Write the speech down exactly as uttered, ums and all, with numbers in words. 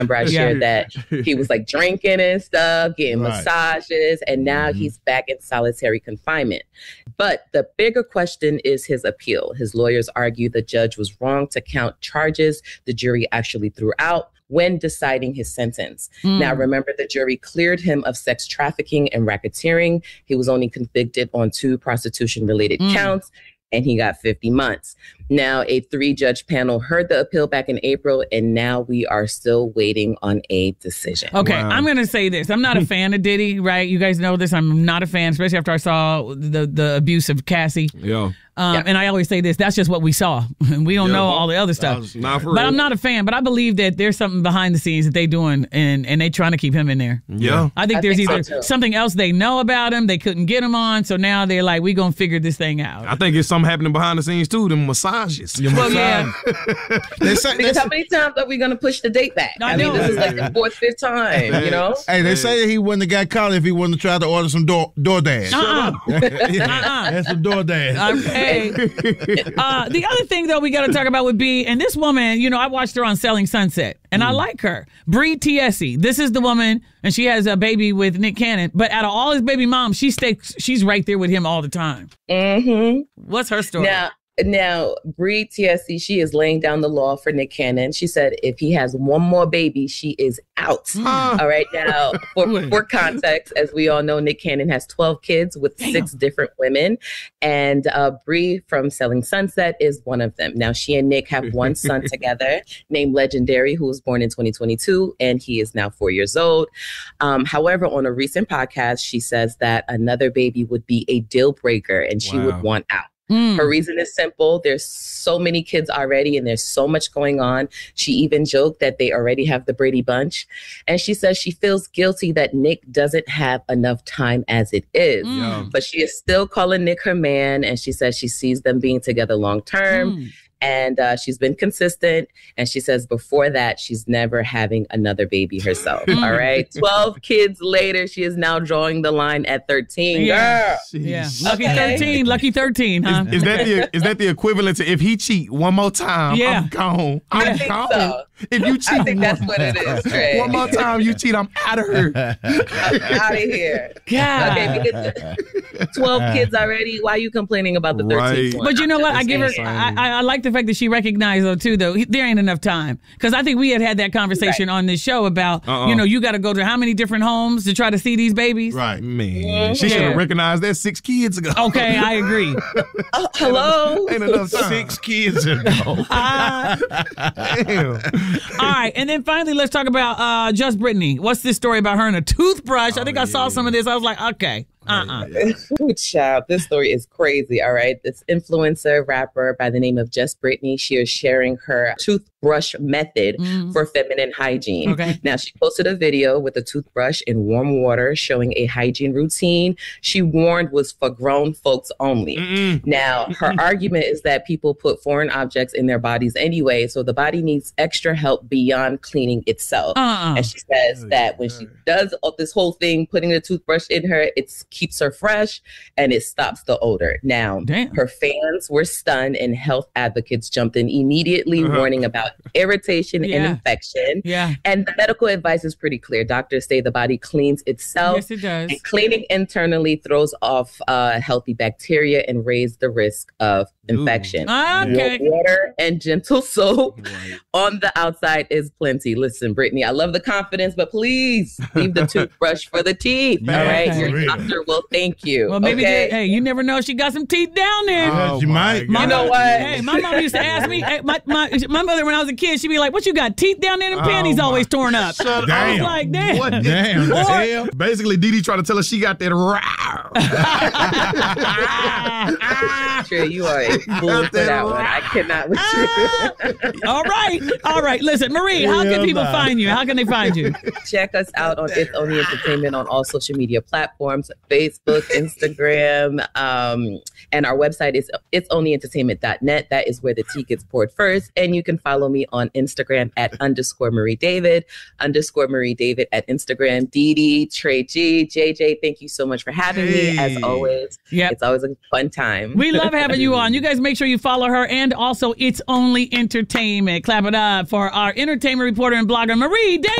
Remember, I shared that he was like drinking and stuff, getting right. massages, and now mm-hmm. he's back in solitary confinement. But the bigger question is his appeal. His lawyers argue the judge was wrong to count charges the jury actually threw out when deciding his sentence. Mm. Now, remember, the jury cleared him of sex trafficking and racketeering. He was only convicted on two prostitution-related mm. counts, and he got fifty months. Now, a three-judge panel heard the appeal back in April, and now we are still waiting on a decision. Okay, wow. I'm going to say this. I'm not a fan of Diddy, right? You guys know this. I'm not a fan, especially after I saw the, the abuse of Cassie. Yeah. Um, yeah. And I always say this, that's just what we saw. We don't yeah, know all the other stuff. Not for but real. I'm not a fan, but I believe that there's something behind the scenes that they doing, and, and they trying to keep him in there. Yeah. I think I there's think either so something else they know about him, they couldn't get him on, so now they're like, we going to figure this thing out. I think it's something happening behind the scenes, too, them massages. Well, massage. yeah. they say, because how many times are we going to push the date back? I, I mean, this is like the fourth, fifth time, you know? Hey, they say he wouldn't have got caught if he wouldn't have tried to order some door, DoorDash. Uh-uh. yeah. uh-uh. That's some DoorDash. Okay. Uh, the other thing, though, we got to talk about would be, and this woman, you know, I watched her on Selling Sunset, and mm. I like her. Bree Tiesi. This is the woman, and she has a baby with Nick Cannon. But out of all his baby moms, she stays, she's right there with him all the time. Mm-hmm. What's her story? Now, Now, Bree Tiesi, she is laying down the law for Nick Cannon. She said if he has one more baby, she is out. Mm. All right. Now, for, for context, as we all know, Nick Cannon has twelve kids with Damn. six different women. And uh, Bree from Selling Sunset is one of them. Now, she and Nick have one son together named Legendary, who was born in twenty twenty-two, and he is now four years old. Um, however, on a recent podcast, she says that another baby would be a deal breaker and she wow. would want out. Mm. Her reason is simple. There's so many kids already and there's so much going on. She even joked that they already have the Brady Bunch. And she says she feels guilty that Nick doesn't have enough time as it is. Mm. But she is still calling Nick her man. And she says she sees them being together long term. Mm. And uh, she's been consistent. And she says before that, she's never having another baby herself. All right. twelve kids later, she is now drawing the line at thirteen. Yeah. yeah. Lucky okay. thirteen. Lucky thirteen, huh? Is, is, that the, is that the equivalent to if he cheat one more time, yeah. I'm gone. I'm I think gone. So. If you cheat I think that's what it is, Trey. One more time you cheat, I'm out of here. I'm out of here. God. Okay, we get twelve kids already. Why are you complaining about the thirteenth right. one? But you know what? I give her, I, I, I like the fact that she recognized, though, too, though, there ain't enough time. Because I think we had had that conversation right. on this show about, uh-uh. you know, you got to go to how many different homes to try to see these babies? Right. Man, mm-hmm. she should have yeah. recognized that six kids ago. Okay, I agree. uh, hello? Ain't enough time. Six kids ago. Uh, Damn. All right, and then finally, let's talk about uh, Just Brittany. What's this story about her and a toothbrush? Oh, I think I saw yeah. some of this. I was like, okay. Uh-uh. Ooh, child, this story is crazy, all right? This influencer rapper by the name of Just Brittany, she is sharing her toothbrush method mm. for feminine hygiene. Okay. Now, she posted a video with a toothbrush in warm water showing a hygiene routine she warned was for grown folks only. Mm-mm. Now, her argument is that people put foreign objects in their bodies anyway, so the body needs extra help beyond cleaning itself. Uh-uh. And she says that when she does this whole thing, putting the toothbrush in her, it's keeps her fresh and it stops the odor. Now, Damn. her fans were stunned and health advocates jumped in immediately uh-huh. warning about irritation yeah. and infection. Yeah. And the medical advice is pretty clear. Doctors say the body cleans itself. Yes, it does. And cleaning internally throws off uh, healthy bacteria and raises the risk of infection. Okay. Water and gentle soap right. on the outside is plenty. Listen, Brittany, I love the confidence, but please leave the toothbrush for the teeth. Yeah, all right. Your real. doctor will thank you. Well, maybe, okay? they, hey, you never know. She got some teeth down there. Oh, you might. You know what? Hey, my mom used to ask me, hey, my, my, my mother, when I was a kid, she'd be like, what you got? Teeth down there and panties oh, always torn up. Damn. I was like, damn. What damn. Or, basically, Dee Dee tried to tell us she got that row. Trey, you are a fool for that one. I cannot with you. All right. All right. Listen, Marie, how can people find you? How can they find you? Check us out on It's Only Entertainment on all social media platforms. Facebook, Instagram, um, and our website is it's only entertainment dot net. That is where the tea gets poured first. And you can follow me on Instagram at underscore Marie David, underscore Marie David at Instagram. Dee Dee, Trey G, J J, thank you so much for having hey. me. As always, yep. It's always a fun time. We love having you on. You guys make sure you follow her, and also It's Only Entertainment. Clap it up for our entertainment reporter and blogger, Marie David.